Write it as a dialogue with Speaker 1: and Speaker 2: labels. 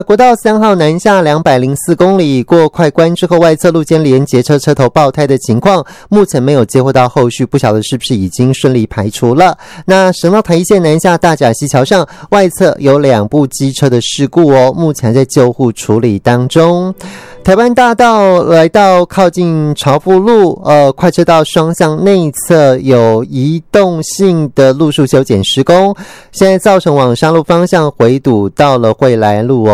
Speaker 1: 国道3号南下204公里，过快关之后，外侧路肩连结车车头爆胎的情况，目前没有接获到后续，不晓得是不是已经顺利排除了。那省道台一线南下大甲溪桥上，外侧有2部机车的事故哦，目前在救护处理当中。台湾大道来到靠近朝福路，快车道双向内侧有移动性的路树修剪施工，现在造成往沙路方向回堵到了惠来路哦。